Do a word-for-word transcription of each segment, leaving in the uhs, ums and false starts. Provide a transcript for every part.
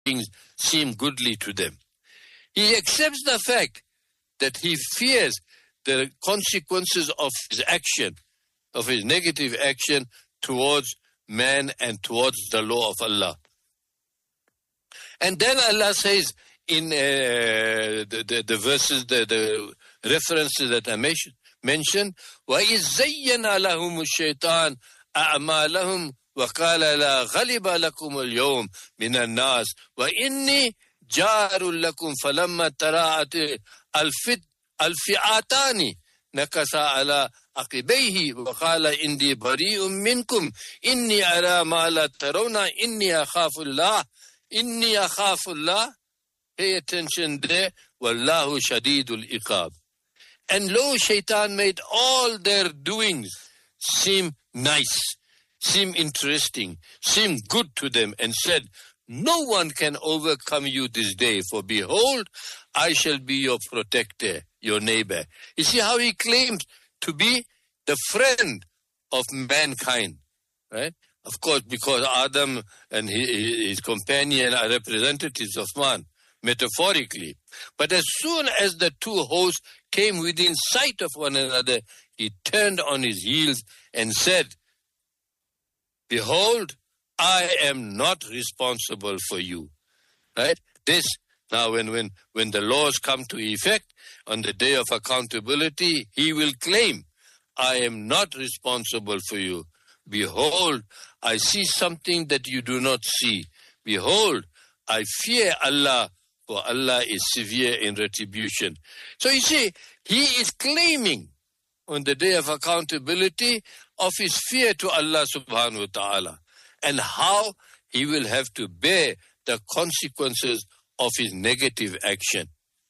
things seem goodly to them. He accepts the fact that he fears the consequences of his action, of his negative action towards man and towards the law of Allah. And then Allah says in uh, the, the, the verses, the, the references that I mentioned, وَإِذْ زَيَّنَ لَهُمُ الشَّيْطَانُ أَعْمَالَهُمْ وَقَالَ لَا غَلِبَ لَكُمُ الْيَوْمِ مِنَ النَّاسِ وَإِنِّي جَارٌ لَكُمْ فَلَمَّا تَرَاءَتِ الْفِئَاتَانِ نَكَصَ عَلَى عَقِبَيْهِ وَقَالَ إِنِّي بَرِيءٌ مِّنكُمْ إِنِّي أَرَى مَا لَا تَرَوْنَ إِنِّي أَخَافُ اللَّهَ إِنِّي أَخَافُ اللَّهَ. Pay attention there. وَاللَّهُ شَدِيدُ الْعِقَابِ. And lo, Shaitan made all their doings seem nice, seem interesting, seem good to them, and said, no one can overcome you this day, for behold, I shall be your protector, your neighbor. You see how he claims to be the friend of mankind, right? Of course, because Adam and his companion are representatives of man, metaphorically. But as soon as the two hosts came within sight of one another, he turned on his heels and said, behold, I am not responsible for you. Right? This, now when, when, when the laws come to effect on the day of accountability, he will claim, I am not responsible for you. Behold, I see something that you do not see. Behold, I fear Allah, for Allah is severe in retribution. So you see, he is claiming on the day of accountability of his fear to Allah subhanahu wa ta'ala, and how he will have to bear the consequences of his negative action.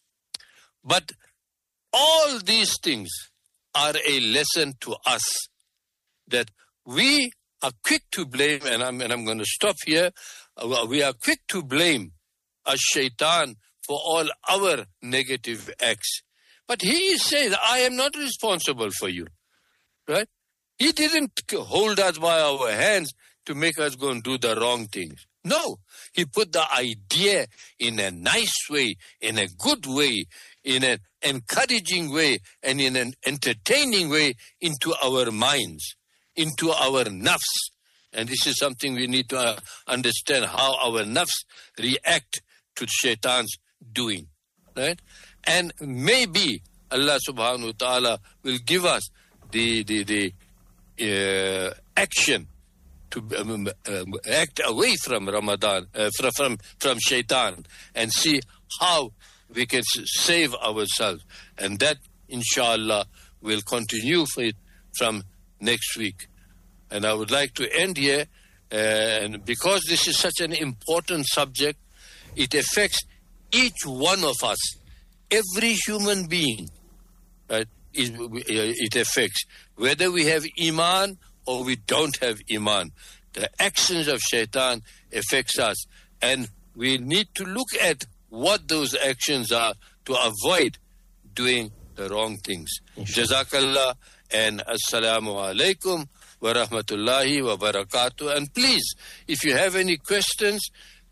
But all these things are a lesson to us that we are quick to blame, and I'm, and I'm going to stop here, we are quick to blame Ash-Shaytan for all our negative acts. But he says, I am not responsible for you. Right? He didn't hold us by our hands to make us go and do the wrong things. No. He put the idea in a nice way, in a good way, in an encouraging way, and in an entertaining way into our minds, into our nafs. And this is something we need to uh, understand, how our nafs react to Shaitan's doing. Right? And maybe Allah subhanahu wa ta'ala will give us the, the, the uh, action to um, uh, act away from Ramadan, uh, from, from, from Shaitan, and see how we can save ourselves. And that, inshallah, will continue for it from next week. And I would like to end here, uh, and because this is such an important subject, it affects each one of us, every human being. Right? It, it affects whether we have Iman or we don't have Iman. The actions of Shaitan affects us, and we need to look at what those actions are to avoid doing the wrong things. Jazakallah, and Assalamu alaikum wa rahmatullahi wa barakatuh. And please, if you have any questions,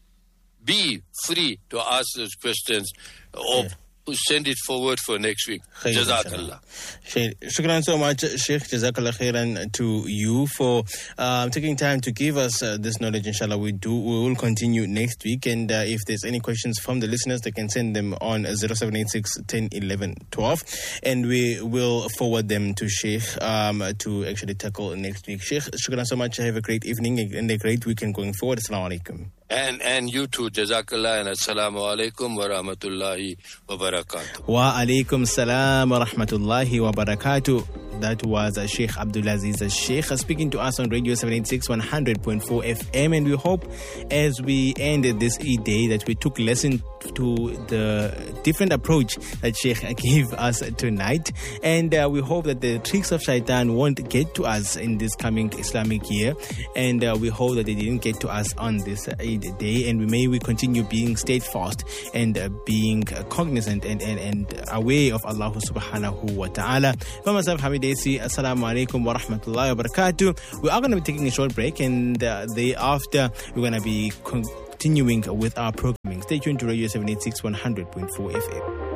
be free to ask those questions or send it forward for next week. Jazakallah. Shukran so much, Sheikh. Jazakallah khairan to you for uh, taking time to give us uh, this knowledge. Inshallah, we do. We will continue next week. And uh, if there's any questions from the listeners, they can send them on zero seven eight six, one zero, one one, one two. And we will forward them to Sheikh um, to actually tackle next week. Sheikh, shukran so much. Have a great evening and a great weekend going forward. Assalamu alaikum. And and you too, Jazakallah, and Assalamu alaikum wa rahmatullahi wa barakatuh. Wa alaikum salam wa rahmatullahi wa barakatuh. That was uh, Sheikh Abdulaziz Sheikh speaking to us on Radio seven eighty-six, one hundred point four F M. And we hope as we ended this Eid day that we took lesson to the different approach that Sheikh gave us tonight. And uh, we hope that the tricks of Shaitan won't get to us in this coming Islamic year. And uh, we hope that they didn't get to us on this Eid day. And we may we continue being steadfast and uh, being uh, cognizant and, and, and aware of Allah subhanahu wa ta'ala. For myself, Hamid Desi, Assalamu alaikum wa rahmatullahi wa barakatuh. We are going to be taking a short break, and uh, thereafter we're going to be con- continuing with our programming. Stay tuned to Radio seven eighty-six one hundred point four F M.